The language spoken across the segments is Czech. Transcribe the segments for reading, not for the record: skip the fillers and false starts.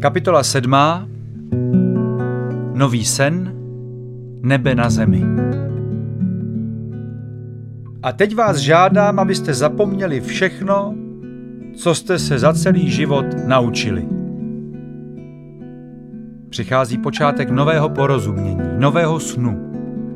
Kapitola 7. Nový sen, nebe na zemi. A teď vás žádám, abyste zapomněli všechno, co jste se za celý život naučili. Přichází počátek nového porozumění, nového snu.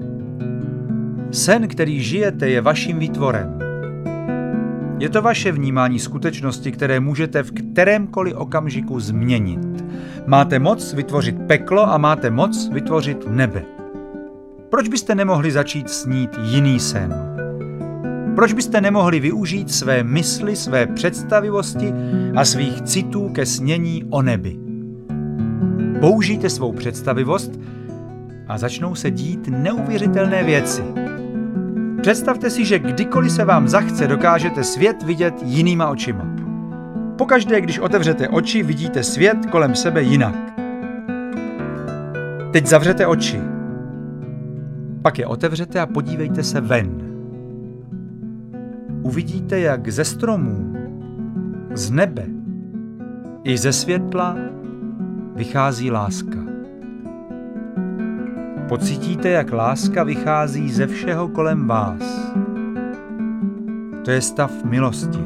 Sen, který žijete, je vaším výtvorem. Je to vaše vnímání skutečnosti, které můžete v kterémkoliv okamžiku změnit. Máte moc vytvořit peklo a máte moc vytvořit nebe. Proč byste nemohli začít snít jiný sen? Proč byste nemohli využít své mysli, své představivosti a svých citů ke snění o nebi? Použijte svou představivost a začnou se dít neuvěřitelné věci. Představte si, že kdykoliv se vám zachce, dokážete svět vidět jinýma očima. Pokaždé, když otevřete oči, vidíte svět kolem sebe jinak. Teď zavřete oči. Pak je otevřete a podívejte se ven. Uvidíte, jak ze stromů, z nebe i ze světla vychází láska. Pocítíte, jak láska vychází ze všeho kolem vás. To je stav milosti.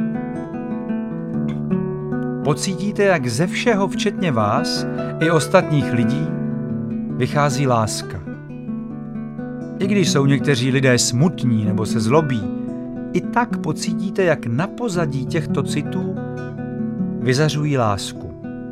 Pocítíte, jak ze všeho, včetně vás i ostatních lidí, vychází láska. I když jsou někteří lidé smutní nebo se zlobí, i tak pocítíte, jak na pozadí těchto citů vyzařují lásku.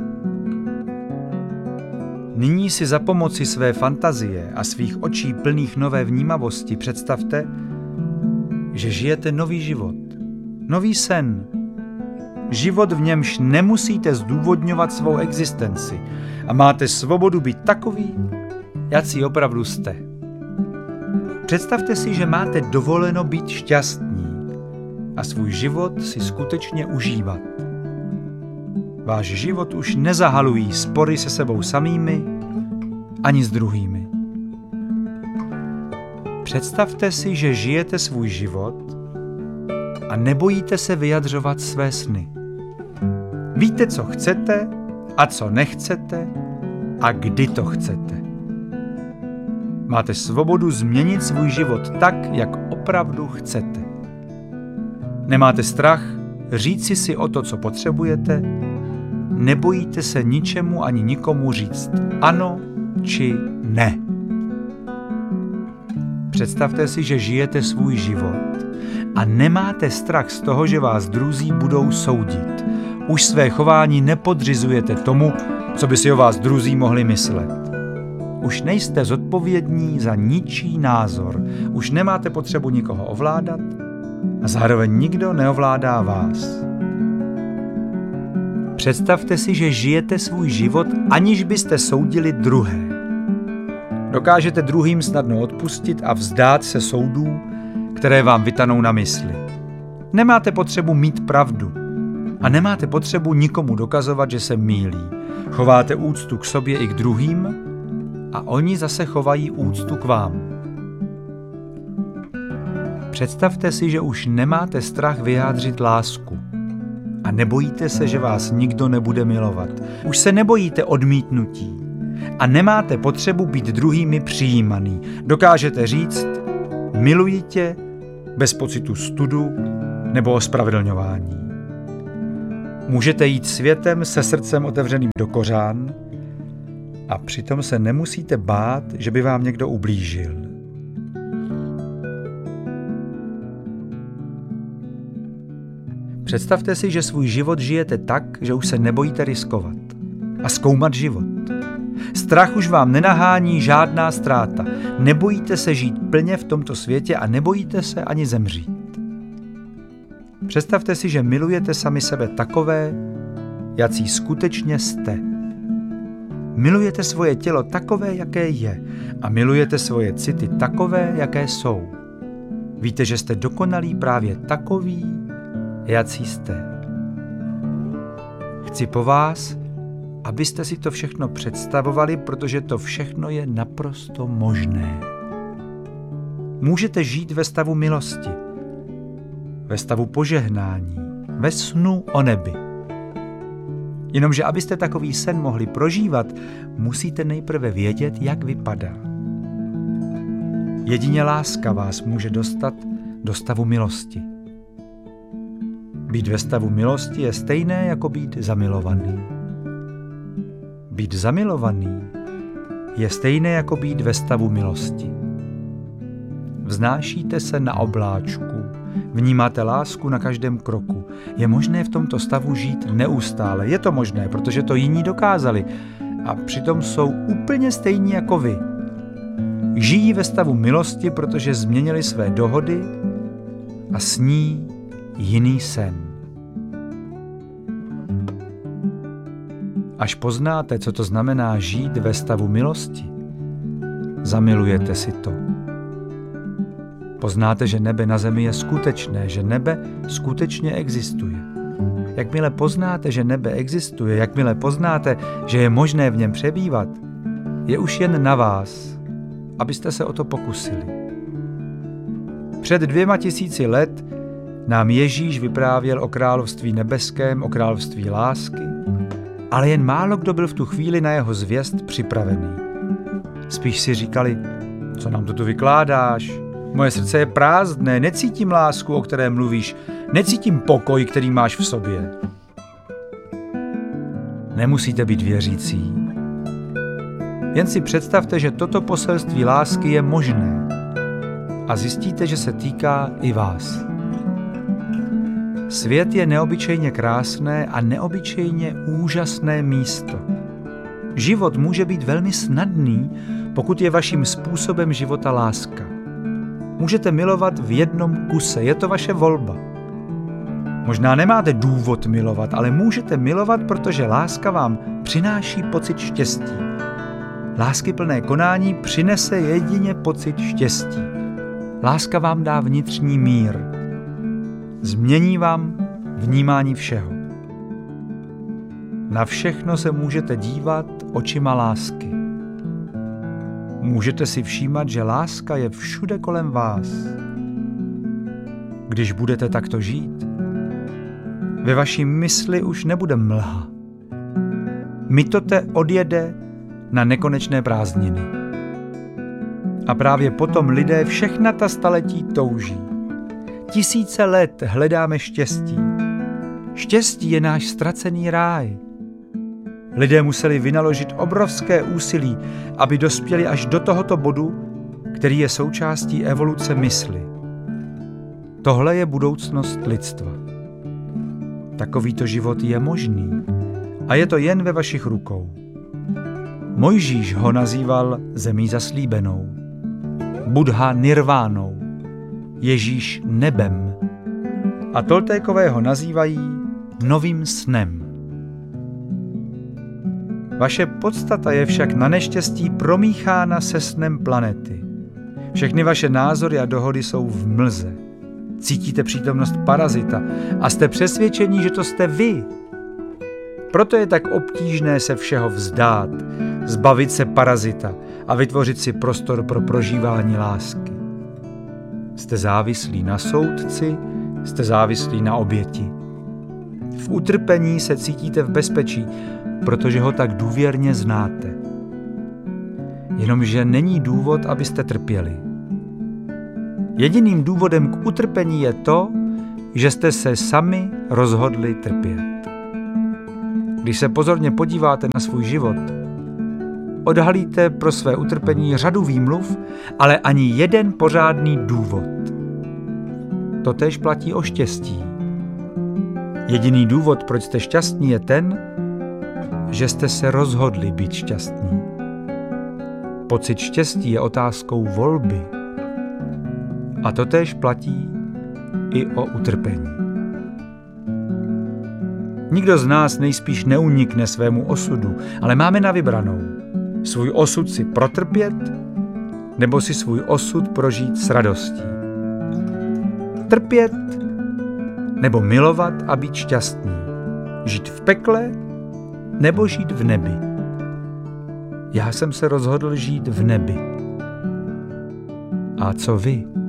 Nyní si za pomoci své fantazie a svých očí plných nové vnímavosti představte, že žijete nový život, nový sen. Život, v němž nemusíte zdůvodňovat svou existenci a máte svobodu být takový, jací opravdu jste. Představte si, že máte dovoleno být šťastní a svůj život si skutečně užívat. Váš život už nezahalují spory se sebou samými ani s druhými. Představte si, že žijete svůj život a nebojíte se vyjadřovat své sny. Víte, co chcete a co nechcete a kdy to chcete. Máte svobodu změnit svůj život tak, jak opravdu chcete. Nemáte strach říci si o to, co potřebujete. Nebojíte se ničemu ani nikomu říct ano či ne. Představte si, že žijete svůj život a nemáte strach z toho, že vás druzí budou soudit. Už své chování nepodřizujete tomu, co by si o vás druzí mohli myslet. Už nejste zodpovědní za ničí názor. Už nemáte potřebu nikoho ovládat a zároveň nikdo neovládá vás. Představte si, že žijete svůj život, aniž byste soudili druhé. Dokážete druhým snadno odpustit a vzdát se soudů, které vám vytanou na mysli. Nemáte potřebu mít pravdu a nemáte potřebu nikomu dokazovat, že se mýlí. Chováte úctu k sobě i k druhým a oni zase chovají úctu k vám. Představte si, že už nemáte strach vyjádřit lásku. A nebojíte se, že vás nikdo nebude milovat. Už se nebojíte odmítnutí. A nemáte potřebu být druhými přijímaný. Dokážete říct, miluji tě, bez pocitu studu nebo ospravedlňování. Můžete jít světem se srdcem otevřeným do kořán a přitom se nemusíte bát, že by vám někdo ublížil. Představte si, že svůj život žijete tak, že už se nebojíte riskovat a zkoumat život. Strach už vám nenahání žádná ztráta. Nebojíte se žít plně v tomto světě a nebojíte se ani zemřít. Představte si, že milujete sami sebe takové, jací skutečně jste. Milujete svoje tělo takové, jaké je a milujete svoje city takové, jaké jsou. Víte, že jste dokonalí právě takový, jací jste. Chci po vás, abyste si to všechno představovali, protože to všechno je naprosto možné. Můžete žít ve stavu milosti, ve stavu požehnání, ve snu o nebi. Jenomže abyste takový sen mohli prožívat, musíte nejprve vědět, jak vypadá. Jedině láska vás může dostat do stavu milosti. Být ve stavu milosti je stejné jako být zamilovaný. Být zamilovaný je stejné jako být ve stavu milosti. Vznášíte se na obláčku, vnímáte lásku na každém kroku. Je možné v tomto stavu žít neustále. Je to možné, protože to jiní dokázali a přitom jsou úplně stejní jako vy. Žijí ve stavu milosti, protože změnili své dohody a sní jiný sen. Až poznáte, co to znamená žít ve stavu milosti, zamilujete si to. Poznáte, že nebe na zemi je skutečné, že nebe skutečně existuje. Jakmile poznáte, že nebe existuje, jakmile poznáte, že je možné v něm přebývat, je už jen na vás, abyste se o to pokusili. Před 2000 let nám Ježíš vyprávěl o království nebeském, o království lásky, ale jen málo kdo byl v tu chvíli na jeho zvěst připravený. Spíš si říkali, co nám to tu vykládáš? Moje srdce je prázdné, necítím lásku, o které mluvíš, necítím pokoj, který máš v sobě. Nemusíte být věřící. Jen si představte, že toto poselství lásky je možné a zjistíte, že se týká i vás. Svět je neobyčejně krásné a neobyčejně úžasné místo. Život může být velmi snadný, pokud je vaším způsobem života láska. Můžete milovat v jednom kuse, je to vaše volba. Možná nemáte důvod milovat, ale můžete milovat, protože láska vám přináší pocit štěstí. Láskyplné konání přinese jedině pocit štěstí. Láska vám dá vnitřní mír. Změní vám vnímání všeho. Na všechno se můžete dívat očima lásky. Můžete si všímat, že láska je všude kolem vás. Když budete takto žít, ve vaší mysli už nebude mlha. Mitote odjede na nekonečné prázdniny. A právě potom lidé všechna ta staletí touží. Tisíce let hledáme štěstí. Štěstí je náš ztracený ráj. Lidé museli vynaložit obrovské úsilí, aby dospěli až do tohoto bodu, který je součástí evoluce mysli. Tohle je budoucnost lidstva. Takovýto život je možný a je to jen ve vašich rukou. Mojžíš ho nazýval zemí zaslíbenou, Buddha nirvánou, Ježíš nebem a Toltékové ho nazývají novým snem. Vaše podstata je však na neštěstí promíchána se snem planety. Všechny vaše názory a dohody jsou v mlze. Cítíte přítomnost parazita a jste přesvědčení, že to jste vy. Proto je tak obtížné se všeho vzdát, zbavit se parazita a vytvořit si prostor pro prožívání lásky. Jste závislí na soudci, jste závislí na oběti. V utrpení se cítíte v bezpečí, protože ho tak důvěrně znáte. Jenomže není důvod, abyste trpěli. Jediným důvodem k utrpení je to, že jste se sami rozhodli trpět. Když se pozorně podíváte na svůj život, odhalíte pro své utrpení řadu výmluv, ale ani jeden pořádný důvod. Totéž platí o štěstí. Jediný důvod, proč jste šťastní, je ten, že jste se rozhodli být šťastní. Pocit štěstí je otázkou volby. A totéž platí i o utrpení. Nikdo z nás nejspíš neunikne svému osudu, ale máme na vybranou. Svůj osud si protrpět, nebo si svůj osud prožít s radostí. Trpět, nebo milovat a být šťastný. Žít v pekle, nebo žít v nebi. Já jsem se rozhodl žít v nebi. A co vy?